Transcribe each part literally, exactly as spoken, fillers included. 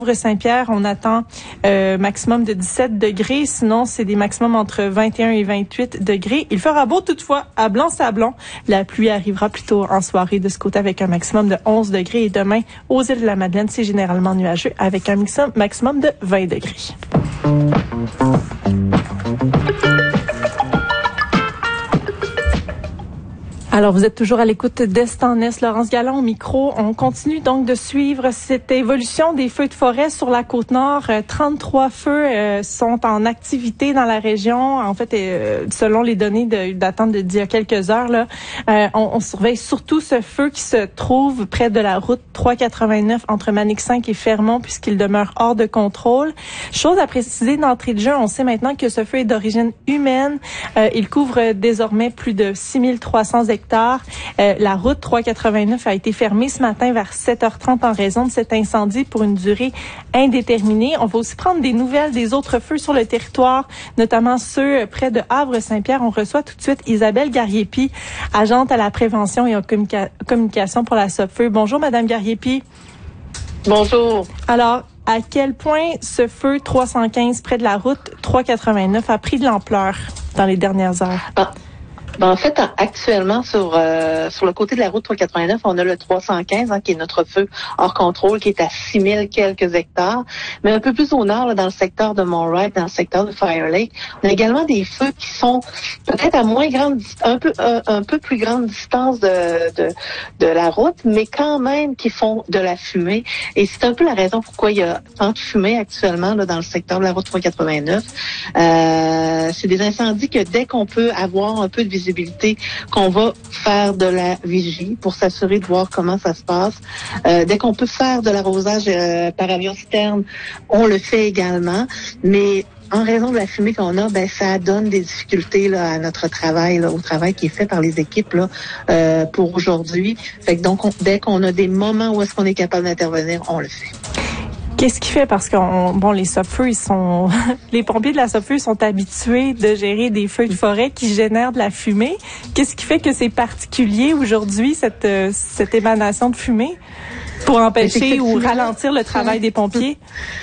Saint-Pierre, on attend euh, maximum de dix-sept degrés. Sinon, c'est des maximums entre vingt et un et vingt-huit degrés. Il fera beau toutefois à Blanc-Sablon. La pluie arrivera plutôt en soirée de ce côté avec un maximum de onze degrés. Et demain, aux îles de la Madeleine, c'est généralement nuageux avec un maximum de vingt degrés. Alors, vous êtes toujours à l'écoute d'Est en Est. Laurence Gallon au micro. On continue donc de suivre cette évolution des feux de forêt sur la Côte-Nord. trente-trois feux euh, sont en activité dans la région. En fait, euh, selon les données de, d'attente d'il y a quelques heures, là, euh, on, on surveille surtout ce feu qui se trouve près de la route trois cent quatre-vingt-neuf entre Manic-cinq et Fermont, puisqu'il demeure hors de contrôle. Chose à préciser d'entrée de jeu, on sait maintenant que ce feu est d'origine humaine. Euh, il couvre désormais plus de six mille trois cents hectares. Euh, la route trois cent quatre-vingt-neuf a été fermée ce matin vers sept heures trente en raison de cet incendie pour une durée indéterminée. On va aussi prendre des nouvelles des autres feux sur le territoire, notamment ceux près de Havre-Saint-Pierre. On reçoit tout de suite Isabelle Gariepi, agente à la prévention et en communica- communication pour la Sopfeu. Bonjour, Madame Gariepi. Bonjour. Alors, à quel point ce feu trois cent quinze près de la route trois cent quatre-vingt-neuf a pris de l'ampleur dans les dernières heures? Ah. Ben, en fait, actuellement, sur euh, sur le côté de la route trois cent quatre-vingt-neuf, on a le trois cent quinze, hein, qui est notre feu hors contrôle, qui est à six mille quelques hectares. Mais un peu plus au nord, là, dans le secteur de Mont-Wright, dans le secteur de Fire Lake, on a également des feux qui sont peut-être à moins grande, un peu un, un peu plus grande distance de, de de la route, mais quand même qui font de la fumée. Et c'est un peu la raison pourquoi il y a tant de fumée actuellement là, dans le secteur de la route trois cent quatre-vingt-neuf. Euh, c'est des incendies que dès qu'on peut avoir un peu de visibilité, qu'on va faire de la vigie pour s'assurer de voir comment ça se passe. Euh, dès qu'on peut faire de l'arrosage euh, par avion citerne, on le fait également. Mais en raison de la fumée qu'on a, ben ça donne des difficultés là, à notre travail, là, au travail qui est fait par les équipes là, euh, pour aujourd'hui. Fait que donc, on, dès qu'on a des moments où est-ce qu'on est capable d'intervenir, on le fait. Qu'est-ce qui fait? Parce que bon, les Sopfeu, ils sont, les pompiers de la Sopfeu sont habitués de gérer des feux de forêt qui génèrent de la fumée. Qu'est-ce qui fait que c'est particulier aujourd'hui, cette, cette émanation de fumée, pour empêcher ou ralentir le travail des pompiers?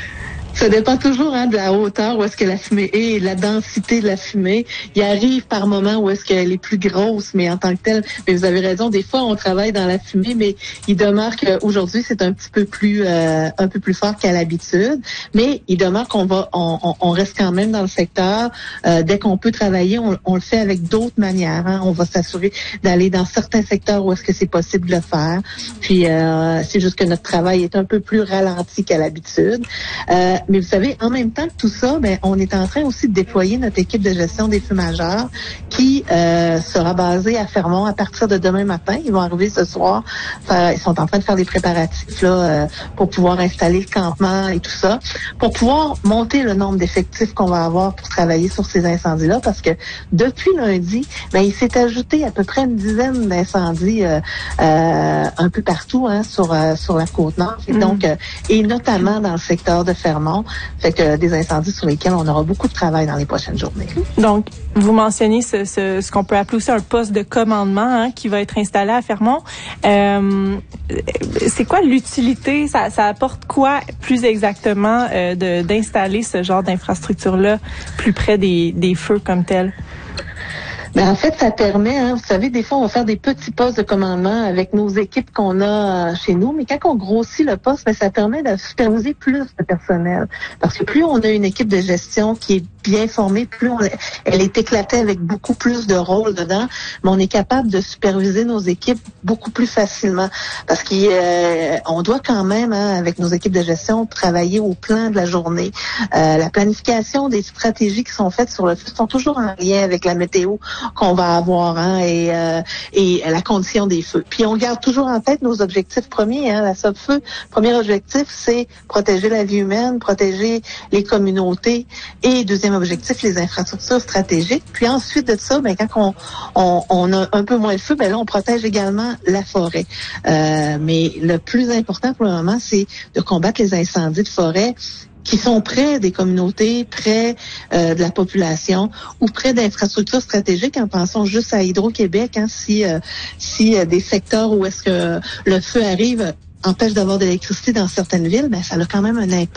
Ça dépend toujours hein, de la hauteur où est-ce que la fumée est et de la densité de la fumée. Il arrive par moment où est-ce qu'elle est plus grosse, mais en tant que telle, mais vous avez raison, des fois on travaille dans la fumée, mais il demeure qu'aujourd'hui c'est un petit peu plus euh, un peu plus fort qu'à l'habitude. Mais il demeure qu'on va on, on, on reste quand même dans le secteur. Euh, dès qu'on peut travailler, on, on le fait avec d'autres manières. Hein. On va s'assurer d'aller dans certains secteurs où est-ce que c'est possible de le faire. Puis euh, c'est juste que notre travail est un peu plus ralenti qu'à l'habitude. Euh, Mais vous savez, en même temps que tout ça, ben, on est en train aussi de déployer notre équipe de gestion des feux majeurs qui euh, sera basée à Fermont à partir de demain matin. Ils vont arriver ce soir. Faire, ils sont en train de faire des préparatifs là euh, pour pouvoir installer le campement et tout ça, pour pouvoir monter le nombre d'effectifs qu'on va avoir pour travailler sur ces incendies-là. Parce que depuis lundi, ben, il s'est ajouté à peu près une dizaine d'incendies euh, euh, un peu partout hein, sur euh, sur la Côte-Nord. Et donc, euh, et notamment dans le secteur de Fermont. Fait que des incendies sur lesquels on aura beaucoup de travail dans les prochaines journées. Donc, vous mentionnez ce, ce, ce qu'on peut appeler aussi un poste de commandement hein, qui va être installé à Fermont. Euh, c'est quoi l'utilité? Ça, ça apporte quoi plus exactement euh, de, d'installer ce genre d'infrastructure-là plus près des, des feux comme tels? Ben en fait, ça permet, hein, vous savez, des fois, on va faire des petits postes de commandement avec nos équipes qu'on a chez nous, mais quand on grossit le poste, ben, ça permet de superviser plus de personnel. Parce que plus on a une équipe de gestion qui est bien formée, plus on, elle est éclatée avec beaucoup plus de rôles dedans, mais on est capable de superviser nos équipes beaucoup plus facilement. Parce qu'on euh, doit quand même, hein, avec nos équipes de gestion, travailler au plan de la journée. Euh, la planification des stratégies qui sont faites sur le feu sont toujours en lien avec la météo qu'on va avoir hein, et, euh, et la condition des feux. Puis on garde toujours en tête nos objectifs premiers. Hein, la Sopfeu, premier objectif, c'est protéger la vie humaine, protéger les communautés et deuxième objectif, les infrastructures stratégiques. Puis ensuite de ça, ben, quand on, on, on a un peu moins de feu, ben là, on protège également la forêt. Euh, mais le plus important pour le moment, c'est de combattre les incendies de forêt qui sont près des communautés, près euh, de la population ou près d'infrastructures stratégiques. En pensant juste à Hydro-Québec, hein, si euh, si euh, des secteurs où est-ce que le feu arrive empêche d'avoir de l'électricité dans certaines villes, ben ça a quand même un impact